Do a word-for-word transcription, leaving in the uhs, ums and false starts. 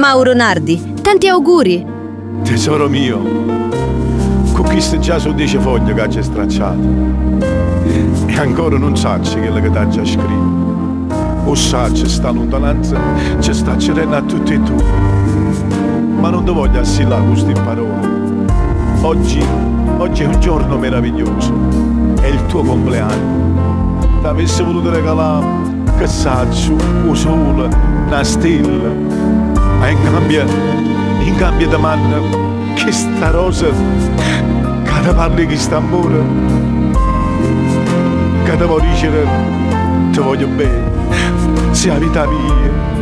Mauro Nardi, tanti auguri. Tesoro mio, con questo già su dieci foglie che hai stracciato e ancora non sai quello che ti ha già scritto. O sai, c'è sta lontananza, ci sta cerendo a tutti e tu, ma non ti voglio assillare queste parole. Oggi, oggi è un giorno meraviglioso, è il tuo compleanno. Ti avessi voluto regalare che saccio, un sole, una stella, ma in cambio, in cambio di manna, che sta rosa, che ti parli di quest'amore, che ti vuoi dicere, ti voglio bene, sei la vita mia.